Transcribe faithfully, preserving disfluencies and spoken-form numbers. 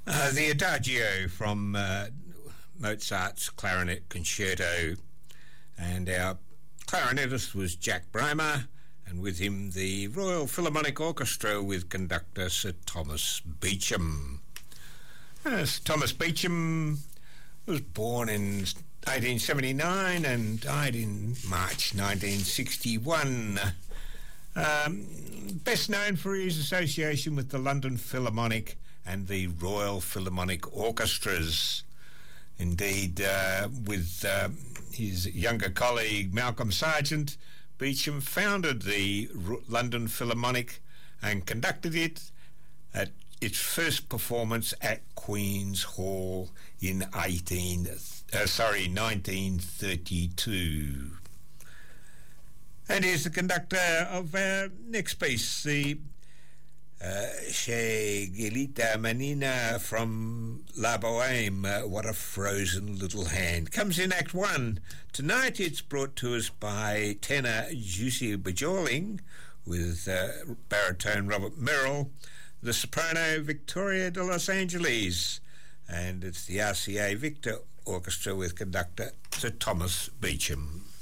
Uh, the Adagio from uh, Mozart's Clarinet Concerto, and our clarinetist was Jack Brymer, and with him the Royal Philharmonic Orchestra with conductor Sir Thomas Beecham. Uh, Sir Thomas Beecham was born in eighteen seventy-nine and died in March nineteen sixty-one. Um, best known for his association with the London Philharmonic and the Royal Philharmonic Orchestras. Indeed, uh, with uh, his younger colleague Malcolm Sargent, Beecham founded the R- London Philharmonic and conducted it at its first performance at Queen's Hall in eighteen, uh, sorry, nineteen thirty-two. And here's the conductor of our next piece, the Uh, Chez Gilita Manina from La Boheme, uh, What a Frozen Little Hand. Comes in Act One. Tonight it's brought to us by tenor Jussi Björling with uh, baritone Robert Merrill, the soprano Victoria de Los Angeles, and it's the R C A Victor Orchestra with conductor Sir Thomas Beecham.